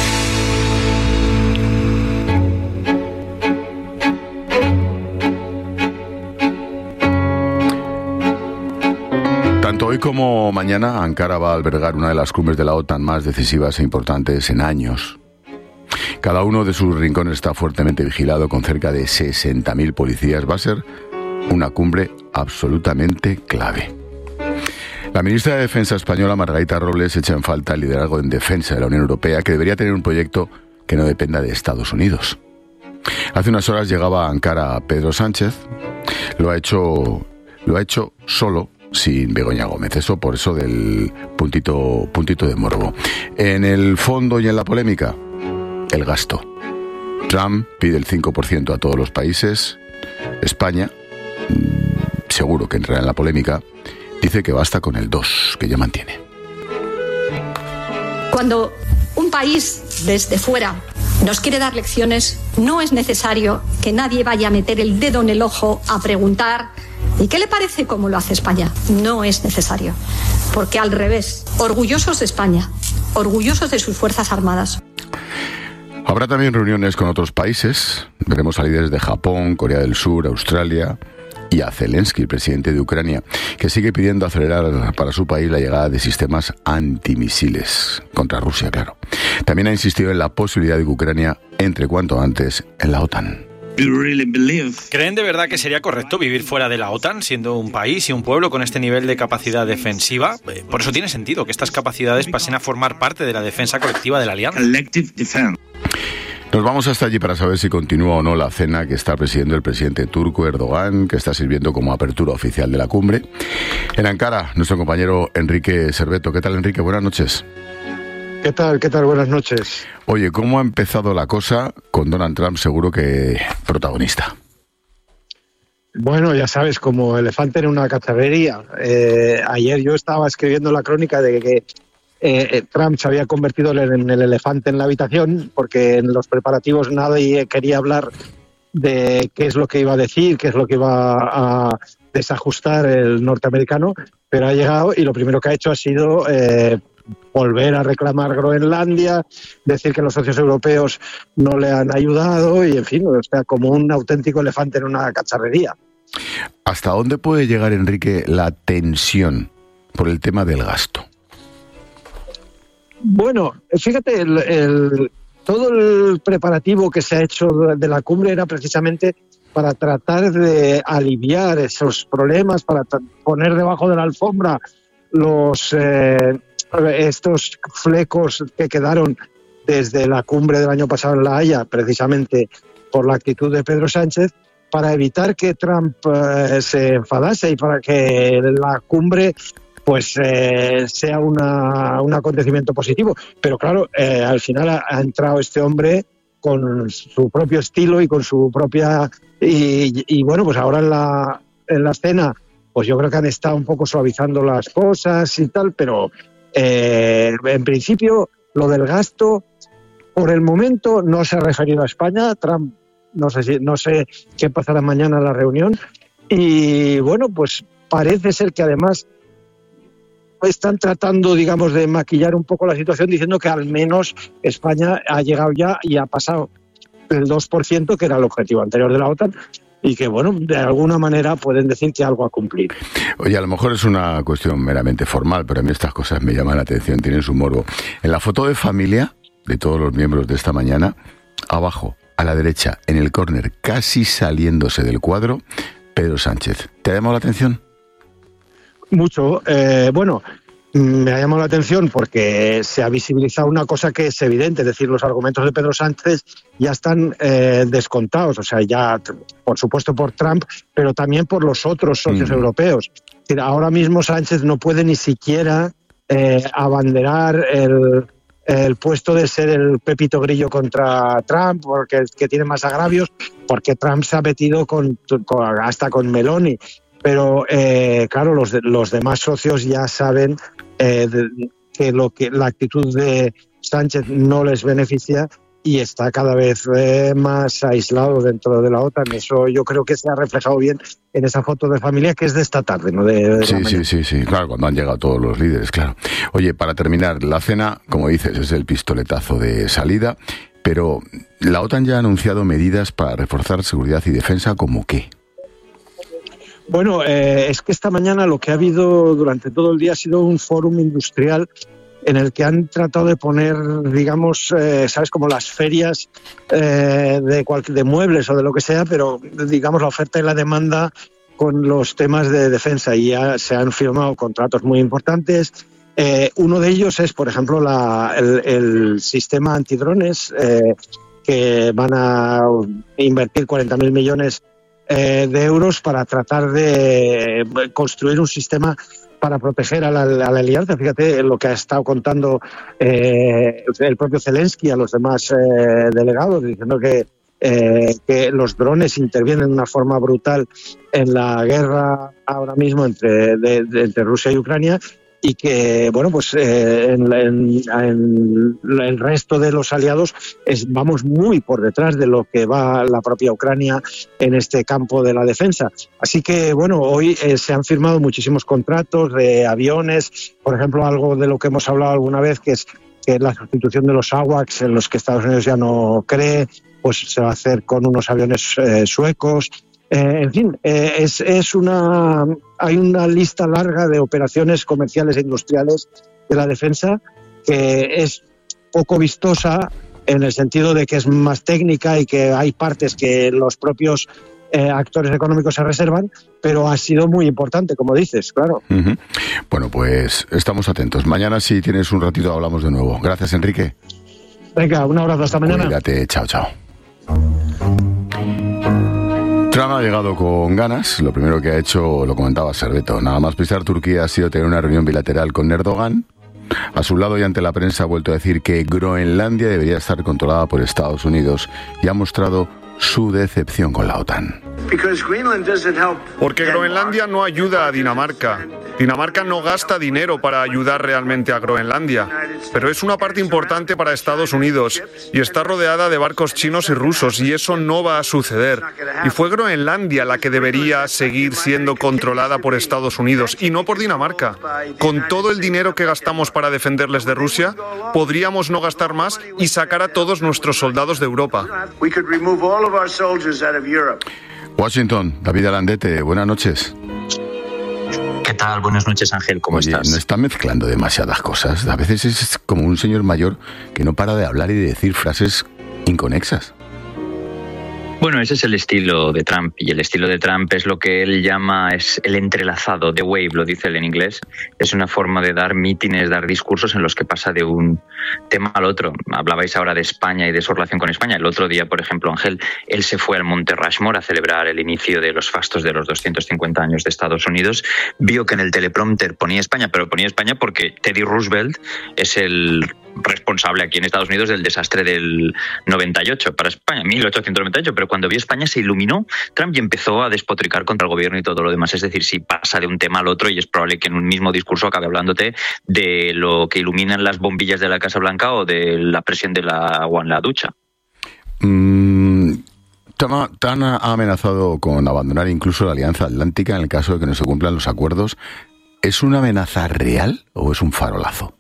Tanto hoy como mañana, Ankara va a albergar una de las cumbres de la OTAN más decisivas e importantes en años. Cada uno de sus rincones está fuertemente vigilado con cerca de 60.000 policías. Va a ser una cumbre absolutamente clave. La ministra de Defensa española, Margarita Robles, echa en falta el liderazgo en defensa de la Unión Europea, que debería tener un proyecto que no dependa de Estados Unidos. Hace unas horas llegaba a Ankara Pedro Sánchez. Lo ha hecho solo, sin Begoña Gómez. Eso por eso del puntito de morbo. En el fondo y en la polémica, el gasto. Trump pide el 5% a todos los países. España, seguro que entrará en la polémica, dice que basta con el 2%, que ya mantiene. Cuando un país desde fuera nos quiere dar lecciones, no es necesario que nadie vaya a meter el dedo en el ojo a preguntar ¿y qué le parece cómo lo hace España? No es necesario, porque al revés, orgullosos de España, orgullosos de sus Fuerzas Armadas. Habrá también reuniones con otros países. Veremos a líderes de Japón, Corea del Sur, Australia y a Zelensky, el presidente de Ucrania, que sigue pidiendo acelerar para su país la llegada de sistemas antimisiles contra Rusia, claro. También ha insistido en la posibilidad de que Ucrania entre cuanto antes en la OTAN. ¿Creen de verdad que sería correcto vivir fuera de la OTAN, siendo un país y un pueblo con este nivel de capacidad defensiva? Por eso tiene sentido que estas capacidades pasen a formar parte de la defensa colectiva de la alianza. Nos vamos hasta allí para saber si continúa o no la cena que está presidiendo el presidente turco Erdogan, que está sirviendo como apertura oficial de la cumbre. En Ankara, nuestro compañero Enrique Cerveto. ¿Qué tal, Enrique? Buenas noches. ¿Qué tal? Buenas noches. Oye, ¿cómo ha empezado la cosa con Donald Trump seguro que protagonista? Bueno, ya sabes, como elefante en una cacharrería. Ayer yo estaba escribiendo la crónica de que Trump se había convertido en el elefante en la habitación, porque en los preparativos nadie quería hablar de qué es lo que iba a decir, qué es lo que iba a desajustar el norteamericano, pero ha llegado y lo primero que ha hecho ha sido volver a reclamar Groenlandia, decir que los socios europeos no le han ayudado y, en fin, o sea, como un auténtico elefante en una cacharrería. ¿Hasta dónde puede llegar, Enrique, la tensión por el tema del gasto? Bueno, fíjate, todo el preparativo que se ha hecho de la cumbre era precisamente para tratar de aliviar esos problemas, para poner debajo de la alfombra estos flecos que quedaron desde la cumbre del año pasado en La Haya, precisamente por la actitud de Pedro Sánchez, para evitar que Trump se enfadase y para que la cumbre pues sea un acontecimiento positivo. Pero claro, al final ha entrado este hombre con su propio estilo y con su propia... Y bueno, pues ahora en la cena, pues yo creo que han estado un poco suavizando las cosas y tal, pero en principio lo del gasto, por el momento no se ha referido a España. Trump, no sé qué pasará mañana en la reunión. Y bueno, pues parece ser que además están tratando, digamos, de maquillar un poco la situación, diciendo que al menos España ha llegado ya y ha pasado el 2%, que era el objetivo anterior de la OTAN, y que, bueno, de alguna manera pueden decir que algo ha cumplido. Oye, a lo mejor es una cuestión meramente formal, pero a mí estas cosas me llaman la atención, tienen su morbo. En la foto de familia de todos los miembros de esta mañana, abajo, a la derecha, en el córner, casi saliéndose del cuadro, Pedro Sánchez. ¿Te ha llamado la atención? Mucho. Bueno, me ha llamado la atención porque se ha visibilizado una cosa que es evidente, es decir, los argumentos de Pedro Sánchez ya están descontados, o sea, ya por supuesto por Trump, pero también por los otros socios europeos. Es decir, ahora mismo Sánchez no puede ni siquiera abanderar el puesto de ser el Pepito Grillo contra Trump, porque que tiene más agravios, porque Trump se ha metido hasta con Meloni. Pero claro, los demás socios ya saben que la actitud de Sánchez no les beneficia y está cada vez más aislado dentro de la OTAN. Eso yo creo que se ha reflejado bien en esa foto de familia que es de esta tarde, ¿no? Sí, claro, cuando han llegado todos los líderes, claro. Oye, para terminar, la cena, como dices, es el pistoletazo de salida, pero la OTAN ya ha anunciado medidas para reforzar seguridad y defensa, ¿como qué? Bueno, es que esta mañana lo que ha habido durante todo el día ha sido un fórum industrial en el que han tratado de poner, digamos, ¿sabes? Como las ferias de muebles o de lo que sea, pero digamos la oferta y la demanda con los temas de defensa, y ya se han firmado contratos muy importantes. Uno de ellos es, por ejemplo, el sistema antidrones, que van a invertir 40.000 millones de euros para tratar de construir un sistema para proteger a la alianza. Fíjate lo que ha estado contando el propio Zelensky a los demás delegados, diciendo que los drones intervienen de una forma brutal en la guerra ahora mismo entre Rusia y Ucrania, y que, bueno, pues en el resto de los aliados vamos muy por detrás de lo que va la propia Ucrania en este campo de la defensa. Así que, bueno, hoy se han firmado muchísimos contratos de aviones, por ejemplo, algo de lo que hemos hablado alguna vez, que es que la sustitución de los AWACS, en los que Estados Unidos ya no cree, pues se va a hacer con unos aviones suecos. En fin, hay una lista larga de operaciones comerciales e industriales de la defensa que es poco vistosa en el sentido de que es más técnica y que hay partes que los propios actores económicos se reservan, pero ha sido muy importante, como dices, claro. Uh-huh. Bueno, pues estamos atentos. Mañana, si tienes un ratito, hablamos de nuevo. Gracias, Enrique. Venga, un abrazo, hasta mañana. Cuídate, chao, chao. Trump ha llegado con ganas. Lo primero que ha hecho, lo comentaba Serveto, nada más pisar Turquía ha sido tener una reunión bilateral con Erdogan. A su lado y ante la prensa ha vuelto a decir que Groenlandia debería estar controlada por Estados Unidos y ha mostrado su decepción con la OTAN. Porque Groenlandia no ayuda a Dinamarca. Dinamarca no gasta dinero para ayudar realmente a Groenlandia, pero es una parte importante para Estados Unidos y está rodeada de barcos chinos y rusos y eso no va a suceder. Y fue Groenlandia la que debería seguir siendo controlada por Estados Unidos y no por Dinamarca. Con todo el dinero que gastamos para defenderles de Rusia, podríamos no gastar más y sacar a todos nuestros soldados de Europa. Washington, David Alandete, buenas noches. ¿Qué tal? Buenas noches, Ángel, ¿cómo estás? No está mezclando demasiadas cosas. A veces es como un señor mayor que no para de hablar y de decir frases inconexas. Bueno, ese es el estilo de Trump, y el estilo de Trump es lo que él llama es el entrelazado, the wave, lo dice él en inglés. Es una forma de dar mítines, dar discursos en los que pasa de un tema al otro. Hablabais ahora de España y de su relación con España. El otro día, por ejemplo, Ángel, él se fue al Monte Rushmore a celebrar el inicio de los fastos de los 250 años de Estados Unidos. Vio que en el teleprompter ponía España, pero ponía España porque Teddy Roosevelt es el responsable aquí en Estados Unidos del desastre del 98 para España, 1898, pero cuando vio España se iluminó Trump y empezó a despotricar contra el gobierno y todo lo demás. Es decir, si pasa de un tema al otro, y es probable que en un mismo discurso acabe hablándote de lo que iluminan las bombillas de la Casa Blanca o de la presión del agua en la ducha. Tan ha amenazado con abandonar incluso la Alianza Atlántica en el caso de que no se cumplan los acuerdos. ¿Es una amenaza real o es un farolazo?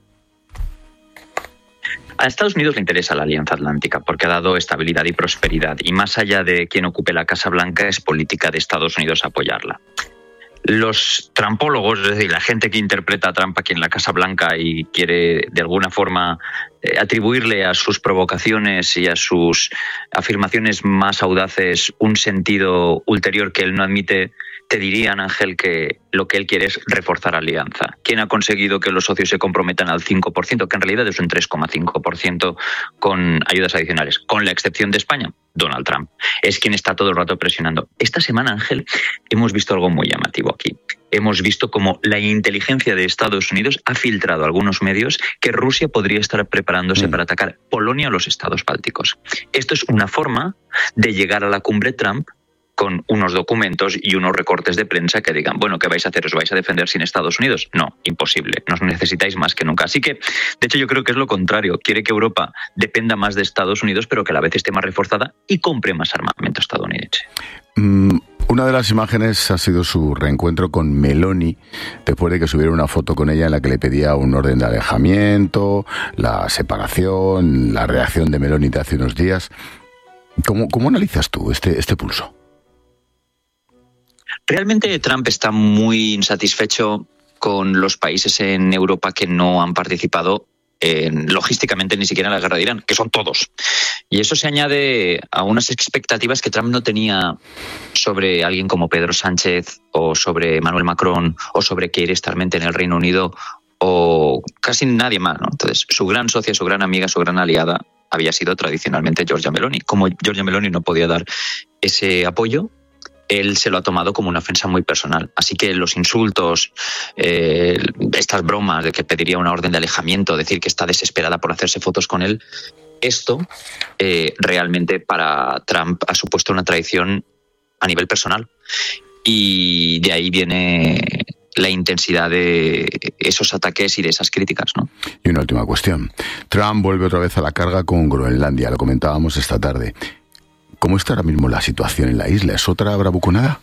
A Estados Unidos le interesa la Alianza Atlántica porque ha dado estabilidad y prosperidad, y más allá de quien ocupe la Casa Blanca, es política de Estados Unidos apoyarla. Los trampólogos, es decir, la gente que interpreta a Trump aquí en la Casa Blanca y quiere de alguna forma atribuirle a sus provocaciones y a sus afirmaciones más audaces un sentido ulterior que él no admite, te dirían, Ángel, que lo que él quiere es reforzar alianza. ¿Quién ha conseguido que los socios se comprometan al 5%, que en realidad es un 3,5% con ayudas adicionales, con la excepción de España? Donald Trump. Es quien está todo el rato presionando. Esta semana, Ángel, hemos visto algo muy llamativo aquí. Hemos visto cómo la inteligencia de Estados Unidos ha filtrado a algunos medios que Rusia podría estar preparándose para atacar Polonia o los estados bálticos. Esto es una forma de llegar a la cumbre Trump con unos documentos y unos recortes de prensa que digan, bueno, ¿qué vais a hacer? ¿Os vais a defender sin Estados Unidos? No, imposible. Nos necesitáis más que nunca. Así que, de hecho, yo creo que es lo contrario. Quiere que Europa dependa más de Estados Unidos, pero que a la vez esté más reforzada y compre más armamento estadounidense. Una de las imágenes ha sido su reencuentro con Meloni, después de que subiera una foto con ella en la que le pedía un orden de alejamiento, la separación, la reacción de Meloni de hace unos días. ¿Cómo analizas tú este pulso? Realmente Trump está muy insatisfecho con los países en Europa que no han participado logísticamente ni siquiera en la guerra de Irán, que son todos. Y eso se añade a unas expectativas que Trump no tenía sobre alguien como Pedro Sánchez o sobre Emmanuel Macron o sobre Keir Starmer en el Reino Unido o casi nadie más, ¿no? Entonces, su gran socia, su gran amiga, su gran aliada había sido tradicionalmente Giorgia Meloni. Como Giorgia Meloni no podía dar ese apoyo, él se lo ha tomado como una ofensa muy personal. Así que los insultos, estas bromas de que pediría una orden de alejamiento, decir que está desesperada por hacerse fotos con él, esto realmente para Trump ha supuesto una traición a nivel personal. Y de ahí viene la intensidad de esos ataques y de esas críticas, ¿no? Y una última cuestión. Trump vuelve otra vez a la carga con Groenlandia, lo comentábamos esta tarde. ¿Cómo está ahora mismo la situación en la isla? ¿Es otra bravuconada?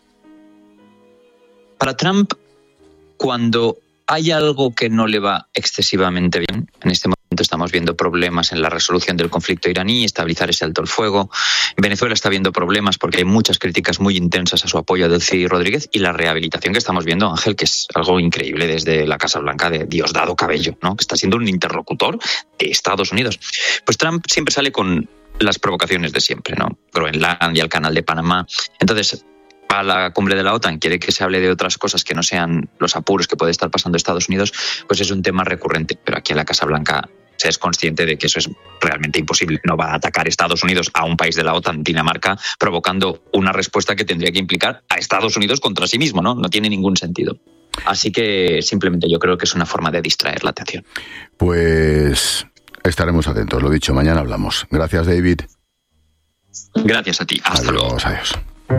Para Trump, cuando hay algo que no le va excesivamente bien en este momento, Estamos viendo problemas en la resolución del conflicto iraní, estabilizar ese alto el fuego. Venezuela está viendo problemas porque hay muchas críticas muy intensas a su apoyo a Delcy Rodríguez, y la rehabilitación que estamos viendo, Ángel, que es algo increíble desde la Casa Blanca de Diosdado Cabello, ¿no? Que está siendo un interlocutor de Estados Unidos. Pues Trump siempre sale con las provocaciones de siempre, ¿no? Groenlandia, el Canal de Panamá. Entonces, a la cumbre de la OTAN quiere que se hable de otras cosas que no sean los apuros que puede estar pasando Estados Unidos, pues es un tema recurrente. Pero aquí en la Casa Blanca se es consciente de que eso es realmente imposible. No va a atacar Estados Unidos a un país de la OTAN, Dinamarca, provocando una respuesta que tendría que implicar a Estados Unidos contra sí mismo, ¿no? No tiene ningún sentido. Así que simplemente yo creo que es una forma de distraer la atención. Pues estaremos atentos, lo dicho, mañana hablamos. Gracias, David. Gracias a ti. Hasta luego. Adiós.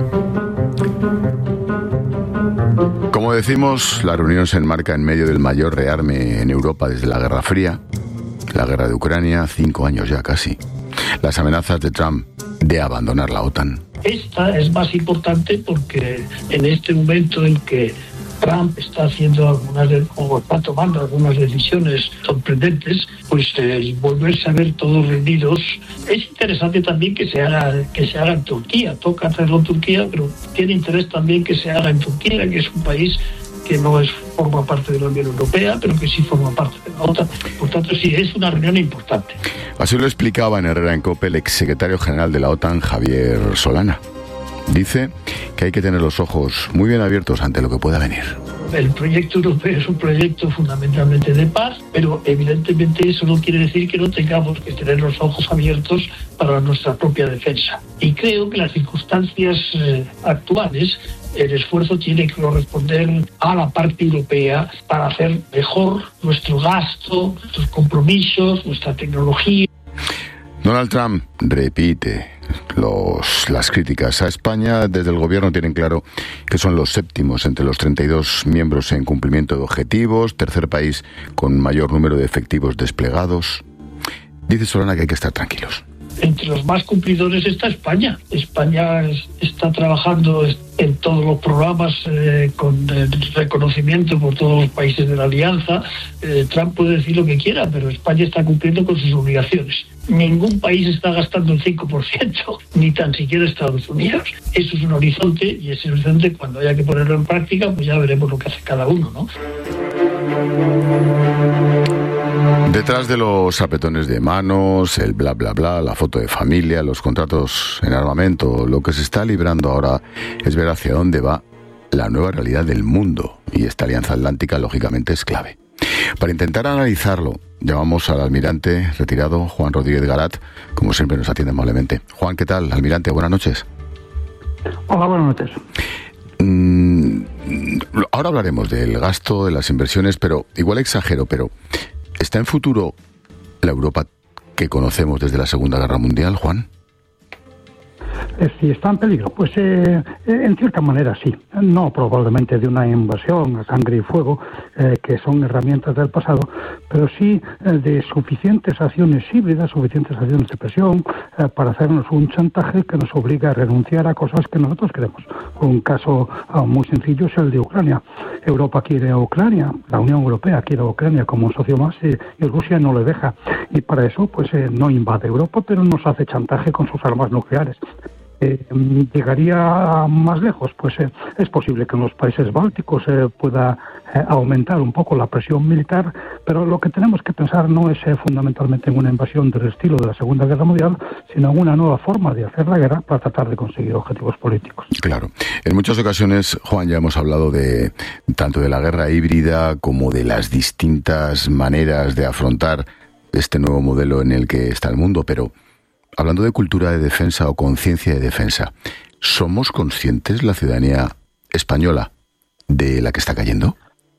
Como decimos, la reunión se enmarca en medio del mayor rearme en Europa desde la Guerra Fría, la guerra de Ucrania, 5 años ya casi, las amenazas de Trump de abandonar la OTAN. Esta es más importante porque en este momento en que Trump está haciendo o está tomando algunas decisiones sorprendentes, pues volverse a ver todos rendidos. Es interesante también que se haga en Turquía. Toca hacerlo en Turquía, pero tiene interés también que se haga en Turquía, que es un país que no forma parte de la Unión Europea, pero que sí forma parte de la OTAN. Por tanto, sí, es una reunión importante. Así lo explicaba en Herrera en COPE el exsecretario general de la OTAN, Javier Solana. Dice que hay que tener los ojos muy bien abiertos ante lo que pueda venir. El proyecto europeo es un proyecto fundamentalmente de paz, pero evidentemente eso no quiere decir que no tengamos que tener los ojos abiertos para nuestra propia defensa. Y creo que las circunstancias actuales, el esfuerzo tiene que corresponder a la parte europea para hacer mejor nuestro gasto, nuestros compromisos, nuestra tecnología. Donald Trump repite las críticas a España. Desde el gobierno tienen claro que son los séptimos entre los 32 miembros en cumplimiento de objetivos, tercer país con mayor número de efectivos desplegados. Dice Solana que hay que estar tranquilos. Entre los más cumplidores está España. España está trabajando en todos los programas con reconocimiento por todos los países de la Alianza. Trump puede decir lo que quiera, pero España está cumpliendo con sus obligaciones. Ningún país está gastando el 5%, ni tan siquiera Estados Unidos. Eso es un horizonte, y ese horizonte, cuando haya que ponerlo en práctica, pues ya veremos lo que hace cada uno, ¿no? Detrás de los apretones de manos, el bla bla bla, la foto de familia, los contratos en armamento, lo que se está librando ahora es ver hacia dónde va la nueva realidad del mundo, y esta alianza atlántica lógicamente es clave. Para intentar analizarlo, llamamos al almirante retirado Juan Rodríguez Garat, como siempre nos atiende amablemente. Juan, ¿qué tal, almirante? Buenas noches. Hola, buenas noches. Ahora hablaremos del gasto, de las inversiones, pero igual exagero, pero ¿está en futuro la Europa que conocemos desde la Segunda Guerra Mundial, Juan? Si está en peligro, pues en cierta manera sí. No probablemente de una invasión a sangre y fuego, que son herramientas del pasado, pero sí de suficientes acciones híbridas, suficientes acciones de presión para hacernos un chantaje que nos obliga a renunciar a cosas que nosotros queremos. Un caso muy sencillo es el de Ucrania. Europa quiere a Ucrania, la Unión Europea quiere a Ucrania como un socio más, y Rusia no le deja. Y para eso pues no invade Europa, pero nos hace chantaje con sus armas nucleares. ¿Llegaría más lejos? Pues es posible que en los países bálticos pueda aumentar un poco la presión militar, pero lo que tenemos que pensar no es fundamentalmente en una invasión del estilo de la Segunda Guerra Mundial, sino en una nueva forma de hacer la guerra para tratar de conseguir objetivos políticos. Claro. En muchas ocasiones, Juan, ya hemos hablado de tanto de la guerra híbrida como de las distintas maneras de afrontar este nuevo modelo en el que está el mundo, pero hablando de cultura de defensa o conciencia de defensa, ¿somos conscientes, la ciudadanía española, de la que está cayendo?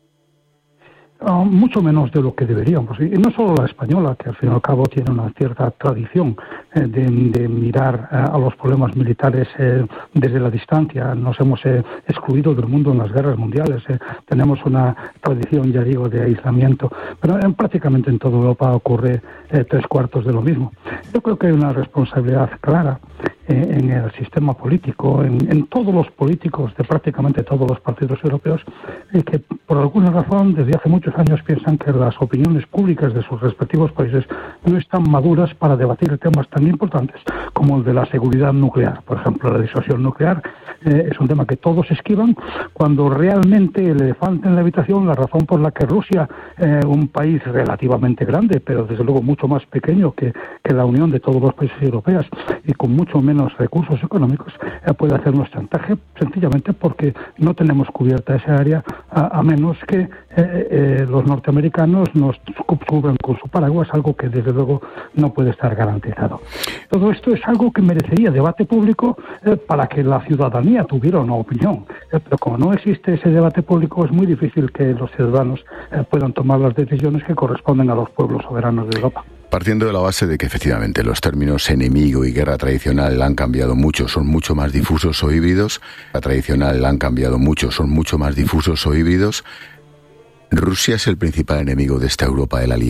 Mucho menos de lo que deberíamos. Y no solo la española, que al fin y al cabo tiene una cierta tradición de mirar a los problemas militares desde la distancia. Nos hemos excluido del mundo en las guerras mundiales. Tenemos una tradición, ya digo, de aislamiento. Pero prácticamente en toda Europa ocurre 3/4 de lo mismo. Yo creo que hay una responsabilidad clara en el sistema político, en todos los políticos de prácticamente todos los partidos europeos, que por alguna razón desde hace muchos años piensan que las opiniones públicas de sus respectivos países no están maduras para debatir temas tan importantes como el de la seguridad nuclear. Por ejemplo, la disuasión nuclear es un tema que todos esquivan, cuando realmente el elefante en la habitación, la razón por la que Rusia, un país relativamente grande, pero desde luego mucho más pequeño que la unión de todos los países europeos y con mucho menos recursos económicos, puede hacernos chantaje sencillamente porque no tenemos cubierta esa área, a menos que los norteamericanos nos cubran con su paraguas, algo que desde luego no puede estar garantizado. Todo esto es algo que merecería debate público para que la ciudadanía tuviera una opinión, pero como no existe ese debate público, es muy difícil que los ciudadanos puedan tomar las decisiones que corresponden a los pueblos soberanos de Europa. Partiendo de la base de que efectivamente los términos enemigo y guerra tradicional han cambiado mucho, son mucho más difusos o híbridos, Rusia es el principal enemigo de esta Europa de la Alianza.